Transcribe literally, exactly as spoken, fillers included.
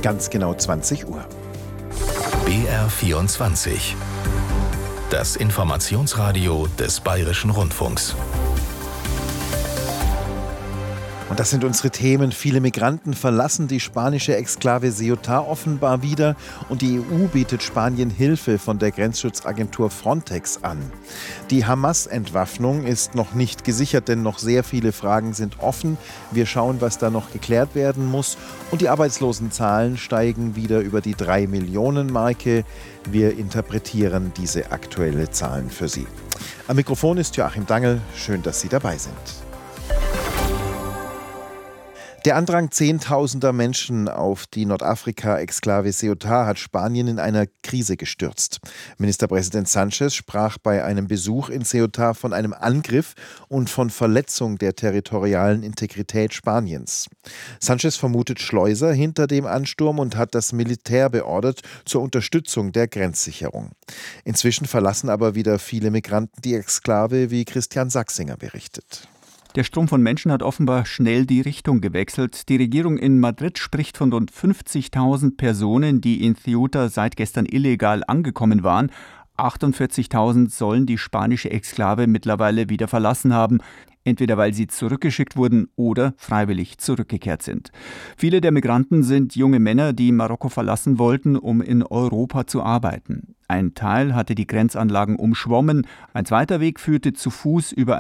ganz genau zwanzig Uhr. B R vierundzwanzig. Das Informationsradio des Bayerischen Rundfunks. Und das sind unsere Themen. Viele Migranten verlassen die spanische Exklave Ceuta offenbar wieder und die E U bietet Spanien Hilfe von der Grenzschutzagentur Frontex an. Die Hamas-Entwaffnung ist noch nicht gesichert, denn noch sehr viele Fragen sind offen. Wir schauen, was da noch geklärt werden muss. Und die Arbeitslosenzahlen steigen wieder über die drei Millionen Marke. Wir interpretieren diese aktuelle Zahlen für Sie. Am Mikrofon ist Joachim Dangel. Schön, dass Sie dabei sind. Der Andrang zehntausender Menschen auf die Nordafrika-Exklave Ceuta hat Spanien in einer Krise gestürzt. Ministerpräsident Sánchez sprach bei einem Besuch in Ceuta von einem Angriff und von Verletzung der territorialen Integrität Spaniens. Sánchez vermutet Schleuser hinter dem Ansturm und hat das Militär beordert zur Unterstützung der Grenzsicherung. Inzwischen verlassen aber wieder viele Migranten die Exklave, wie Christian Sachsinger berichtet. Der Strom von Menschen hat offenbar schnell die Richtung gewechselt. Die Regierung in Madrid spricht von rund fünfzigtausend Personen, die in Ceuta seit gestern illegal angekommen waren. achtundvierzigtausend sollen die spanische Exklave mittlerweile wieder verlassen haben, entweder weil sie zurückgeschickt wurden oder freiwillig zurückgekehrt sind. Viele der Migranten sind junge Männer, die Marokko verlassen wollten, um in Europa zu arbeiten. Ein Teil hatte die Grenzanlagen umschwommen, ein zweiter Weg führte zu Fuß über